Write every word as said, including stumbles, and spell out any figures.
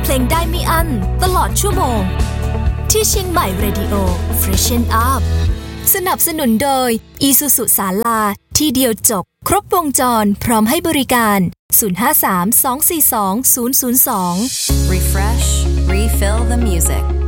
เพลงได้ไม่อั้นตลอดชั่วโมงที่เชียงใหม่ Radio Freshen Up สนับสนุนโดย Isuzu ศาลาที่เดียวจบครบวงจรพร้อมให้บริการศูนย์ ห้า สาม สอง สี่ สอง ศูนย์ ศูนย์ สอง Refresh, refill the music